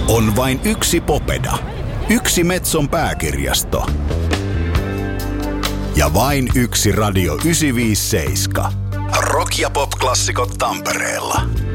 On vain yksi Popeda, yksi Metson pääkirjasto ja vain yksi Radio 957. Rock- ja pop-klassikot Tampereella.